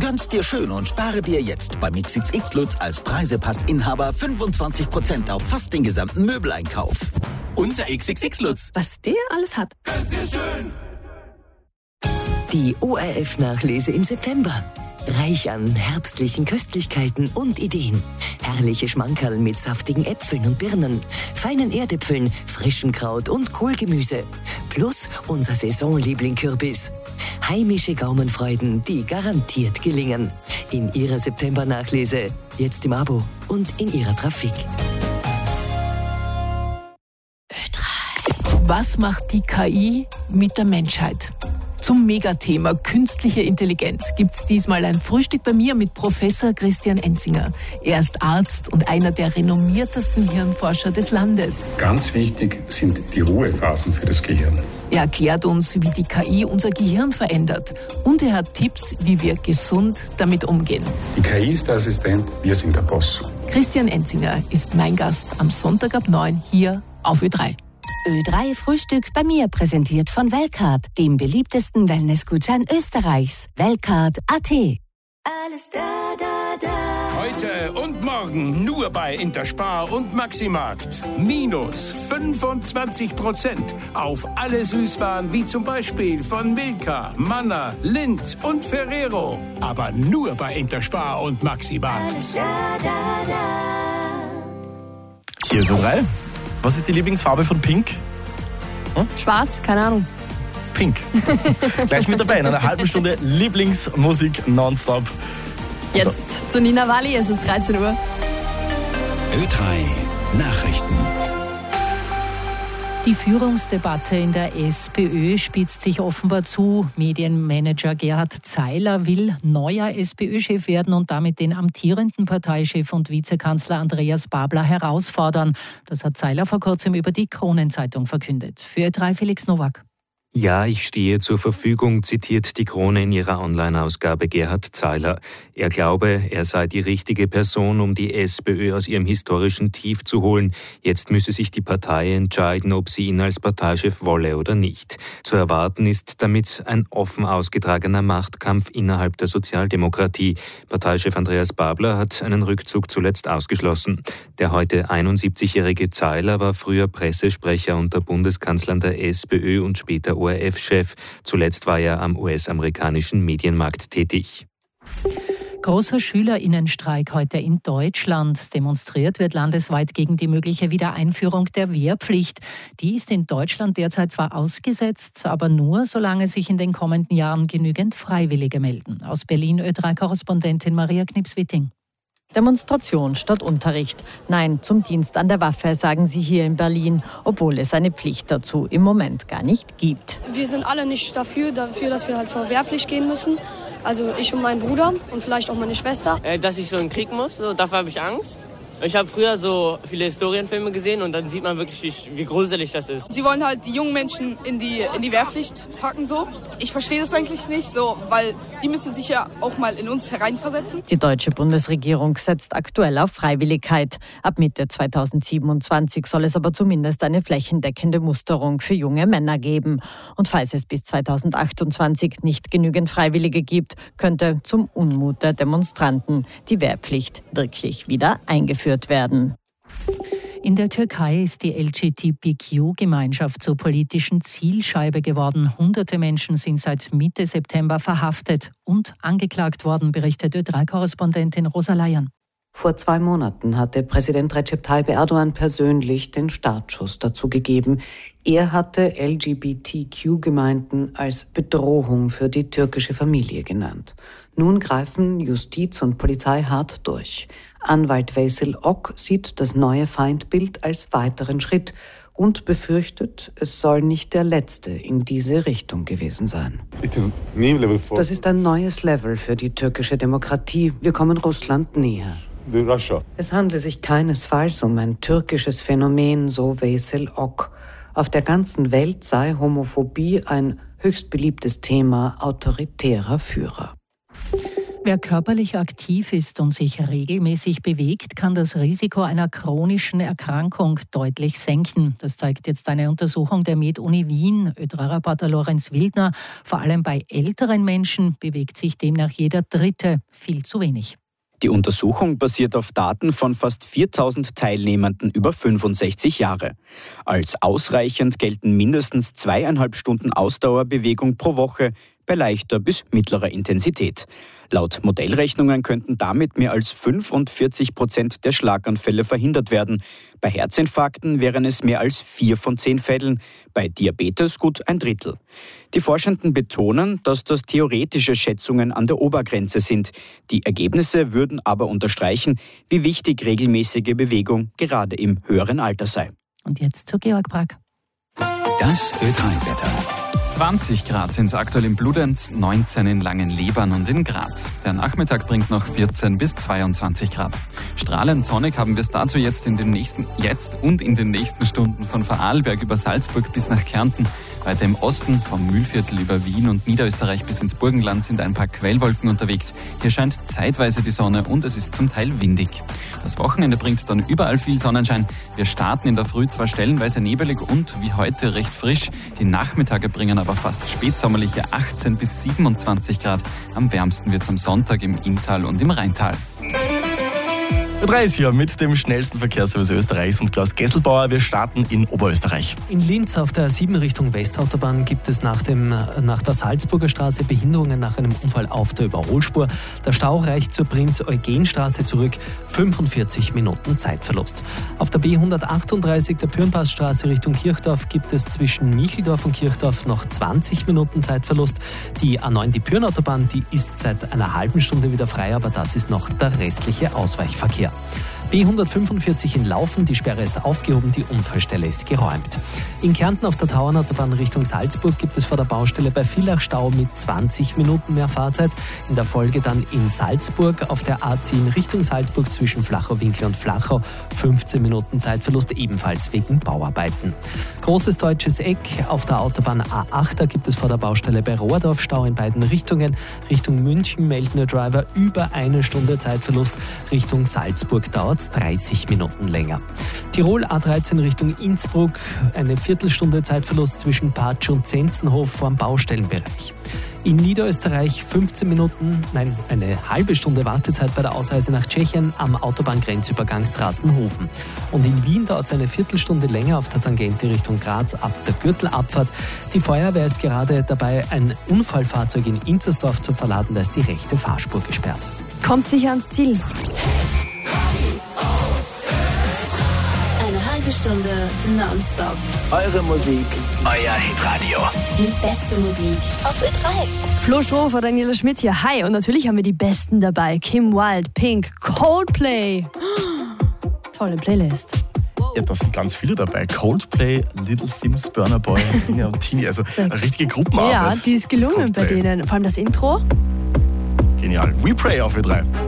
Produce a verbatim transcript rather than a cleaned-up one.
Gönn's dir schön und spare dir jetzt beim X X X Lutz als Preisepassinhaber fünfundzwanzig Prozent auf fast den gesamten Möbeleinkauf. Unser X X X Lutz. Was der alles hat. Gönn's dir schön. Die O R F-Nachlese im September. Reich an herbstlichen Köstlichkeiten und Ideen. Herrliche Schmankerl mit saftigen Äpfeln und Birnen, feinen Erdäpfeln, frischem Kraut und Kohlgemüse. Plus unser Saisonliebling Kürbis. Heimische Gaumenfreuden, die garantiert gelingen. In Ihrer September-Nachlese, jetzt im Abo und in Ihrer Trafik. Ö drei. Was macht die K I mit der Menschheit? Zum Megathema künstliche Intelligenz gibt's diesmal ein Frühstück bei mir mit Professor Christian Enzinger. Er ist Arzt und einer der renommiertesten Hirnforscher des Landes. Ganz wichtig sind die Ruhephasen für das Gehirn. Er erklärt uns, wie die K I unser Gehirn verändert. Und er hat Tipps, wie wir gesund damit umgehen. Die K I ist der Assistent, wir sind der Boss. Christian Enzinger ist mein Gast am Sonntag ab neun hier auf Ö drei. Ö drei Frühstück bei mir, präsentiert von Weltcard, dem beliebtesten Wellnessgutschein Österreichs. Weltcard Punkt a t. Alles da, da, da. Heute und morgen nur bei Interspar und Maximarkt. Minus fünfundzwanzig Prozent auf alle Süßwaren wie zum Beispiel von Milka, Manna, Lindt und Ferrero. Aber nur bei Interspar und Maximarkt. Alles da, da, da. Hier so rein. Was ist die Lieblingsfarbe von Pink? Hm? Schwarz, keine Ahnung. Pink. Gleich mit dabei in einer halben Stunde Lieblingsmusik nonstop. Jetzt zu Nina Walli, es ist dreizehn Uhr. Ö drei Nachrichten. Die Führungsdebatte in der SPÖ spitzt sich offenbar zu. Medienmanager Gerhard Zeiler will neuer SPÖ-Chef werden und damit den amtierenden Parteichef und Vizekanzler Andreas Babler herausfordern. Das hat Zeiler vor kurzem über die Kronenzeitung verkündet. Für Ö drei Felix Nowak. Ja, ich stehe zur Verfügung, zitiert die Krone in ihrer Online-Ausgabe Gerhard Zeiler. Er glaube, er sei die richtige Person, um die SPÖ aus ihrem historischen Tief zu holen. Jetzt müsse sich die Partei entscheiden, ob sie ihn als Parteichef wolle oder nicht. Zu erwarten ist damit ein offen ausgetragener Machtkampf innerhalb der Sozialdemokratie. Parteichef Andreas Babler hat einen Rückzug zuletzt ausgeschlossen. Der heute einundsiebzigjährige Zeiler war früher Pressesprecher unter Bundeskanzlern der SPÖ und später O R F-Chef. Zuletzt war er am U S-amerikanischen Medienmarkt tätig. Großer Schülerinnenstreik heute in Deutschland. Demonstriert wird landesweit gegen die mögliche Wiedereinführung der Wehrpflicht. Die ist in Deutschland derzeit zwar ausgesetzt, aber nur, solange sich in den kommenden Jahren genügend Freiwillige melden. Aus Berlin Ö drei Korrespondentin Maria Knips-Witting. Demonstration statt Unterricht. Nein zum Dienst an der Waffe, sagen sie hier in Berlin, obwohl es eine Pflicht dazu im Moment gar nicht gibt. Wir sind alle nicht dafür, dafür, dass wir halt zur Wehrpflicht gehen müssen. Also ich und mein Bruder und vielleicht auch meine Schwester. Äh, dass ich so in den Krieg muss, so, dafür habe ich Angst. Ich habe früher so viele Historienfilme gesehen und dann sieht man wirklich, wie, wie gruselig das ist. Sie wollen halt die jungen Menschen in die, in die Wehrpflicht packen, so. Ich verstehe das eigentlich nicht, so, weil die müssen sich ja auch mal in uns hereinversetzen. Die deutsche Bundesregierung setzt aktuell auf Freiwilligkeit. Ab Mitte zweitausendsiebenundzwanzig soll es aber zumindest eine flächendeckende Musterung für junge Männer geben. Und falls es bis zweitausendachtundzwanzig nicht genügend Freiwillige gibt, könnte zum Unmut der Demonstranten die Wehrpflicht wirklich wieder eingeführt werden. In der Türkei ist die L G B T Q-Gemeinschaft zur politischen Zielscheibe geworden. Hunderte Menschen sind seit Mitte September verhaftet und angeklagt worden, berichtet Ö drei Korrespondentin Rosa Layan. Vor zwei Monaten hatte Präsident Recep Tayyip Erdogan persönlich den Startschuss dazu gegeben. Er hatte L G B T Q-Gemeinden als Bedrohung für die türkische Familie genannt. Nun greifen Justiz und Polizei hart durch. Anwalt Veysel Ok sieht das neue Feindbild als weiteren Schritt und befürchtet, es soll nicht der letzte in diese Richtung gewesen sein. Das ist ein neues Level für die türkische Demokratie. Wir kommen Russland näher. Es handle sich keinesfalls um ein türkisches Phänomen, so Veysel Ok. Auf der ganzen Welt sei Homophobie ein höchst beliebtes Thema autoritärer Führer. Wer körperlich aktiv ist und sich regelmäßig bewegt, kann das Risiko einer chronischen Erkrankung deutlich senken. Das zeigt jetzt eine Untersuchung der Med-Uni Wien. Ö drei Reporter Lorenz Wildner. Vor allem bei älteren Menschen bewegt sich demnach jeder Dritte viel zu wenig. Die Untersuchung basiert auf Daten von fast viertausend Teilnehmenden über fünfundsechzig Jahre. Als ausreichend gelten mindestens zweieinhalb Stunden Ausdauerbewegung pro Woche bei leichter bis mittlerer Intensität. Laut Modellrechnungen könnten damit mehr als fünfundvierzig Prozent der Schlaganfälle verhindert werden. Bei Herzinfarkten wären es mehr als vier von zehn Fällen, bei Diabetes gut ein Drittel. Die Forschenden betonen, dass das theoretische Schätzungen an der Obergrenze sind. Die Ergebnisse würden aber unterstreichen, wie wichtig regelmäßige Bewegung gerade im höheren Alter sei. Und jetzt zu Georg Brack. Das Ö drei Wetter. zwanzig Grad sind es aktuell in Bludenz, neunzehn in Langenlebern und in Graz. Der Nachmittag bringt noch vierzehn bis zweiundzwanzig Grad. Strahlend sonnig haben wir es dazu jetzt in den nächsten, jetzt und in den nächsten Stunden von Vorarlberg über Salzburg bis nach Kärnten. Weiter im Osten vom Mühlviertel über Wien und Niederösterreich bis ins Burgenland sind ein paar Quellwolken unterwegs. Hier scheint zeitweise die Sonne und es ist zum Teil windig. Das Wochenende bringt dann überall viel Sonnenschein. Wir starten in der Früh zwar stellenweise nebelig und wie heute recht frisch. Die Nachmittage bringen aber fast spätsommerliche achtzehn bis siebenundzwanzig Grad. Am wärmsten wird es am Sonntag im Inntal und im Rheintal. Ö drei ist hier mit dem schnellsten Verkehrsservice Österreichs und Klaus Gesselbauer. Wir starten in Oberösterreich. In Linz auf der A sieben Richtung Westautobahn gibt es nach, dem, nach der Salzburger Straße Behinderungen nach einem Unfall auf der Überholspur. Der Stau reicht zur Prinz-Eugen-Straße zurück. fünfundvierzig Minuten Zeitverlust. Auf der B hundertachtunddreißig der Pürnpassstraße Richtung Kirchdorf gibt es zwischen Micheldorf und Kirchdorf noch zwanzig Minuten Zeitverlust. Die A neun, die Pürnautobahn, die ist seit einer halben Stunde wieder frei, aber das ist noch der restliche Ausweichverkehr. B hundertfünfundvierzig in Laufen, die Sperre ist aufgehoben, die Unfallstelle ist geräumt. In Kärnten auf der Tauernautobahn Richtung Salzburg gibt es vor der Baustelle bei Villach Stau mit zwanzig Minuten mehr Fahrzeit. In der Folge dann in Salzburg auf der A zehn Richtung Salzburg zwischen Flachau-Winkel und Flachau fünfzehn Minuten Zeitverlust, ebenfalls wegen Bauarbeiten. Großes Deutsches Eck auf der Autobahn A acht, da gibt es vor der Baustelle bei Rohrdorf Stau in beiden Richtungen. Richtung München melden der Driver über eine Stunde Zeitverlust. Richtung Salzburg dauert es dreißig Minuten länger. Tirol A dreizehn Richtung Innsbruck, eine Viertelstunde Zeitverlust zwischen Patsch und Zenzenhof vor dem Baustellenbereich. In Niederösterreich fünfzehn Minuten, nein, eine halbe Stunde Wartezeit bei der Ausreise nach Tschechien am Autobahngrenzübergang Trassenhofen. Und in Wien dauert es eine Viertelstunde länger auf der Tangente Richtung Graz ab der Gürtelabfahrt. Die Feuerwehr ist gerade dabei, ein Unfallfahrzeug in Inzersdorf zu verladen, da ist die rechte Fahrspur gesperrt. Kommt sicher ans Ziel. Eine halbe Stunde nonstop. Eure Musik, euer Hitradio. Die beste Musik auf Ö drei. Flo Strofer, Daniela Schmidt hier. Hi, und natürlich haben wir die Besten dabei. Kim Wilde, Pink, Coldplay. Tolle Playlist. Ja, da sind ganz viele dabei. Coldplay, Little Sims, Burna Boy, Ringe und Tini. Also eine richtige Gruppenarbeit. Ja, die ist gelungen bei denen. Vor allem das Intro. Genial. We Pray auf Ö drei.